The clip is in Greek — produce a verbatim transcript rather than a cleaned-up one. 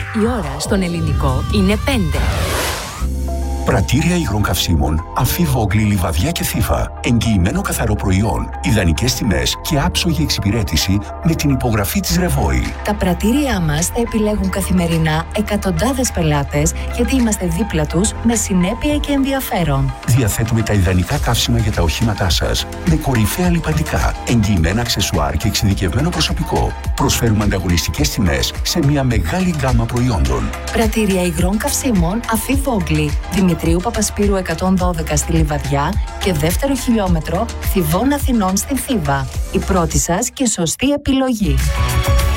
Η ώρα στον ελληνικό είναι πέντε. Πρατήρια υγρών καυσίμων Αφή Βόγκλη, Λιβαδιά και Θήβα. Εγγυημένο καθαρό προϊόν, ιδανικές τιμές και άψογη εξυπηρέτηση με την υπογραφή της Ρεβόη. Τα πρατήριά μας θα επιλέγουν καθημερινά εκατοντάδες πελάτες, γιατί είμαστε δίπλα τους με συνέπεια και ενδιαφέρον. Διαθέτουμε τα ιδανικά καύσιμα για τα οχήματά σας, με κορυφαία λιπαντικά, εγγυημένα αξεσουάρ και εξειδικευμένο προσωπικό. Προσφέρουμε ανταγωνιστικές τιμές σε μια μεγάλη γκάμα προϊόντων. Πρατήρια υγρών καυσίμων Αφή Βόγκλη, Δημητρίου Παπασπύρου εκατόν δώδεκα στη Λιβαδιά και δεύτερο χιλιόμετρο Θηβών Αθηνών στη Θήβα. Η πρώτη σας και σωστή επιλογή.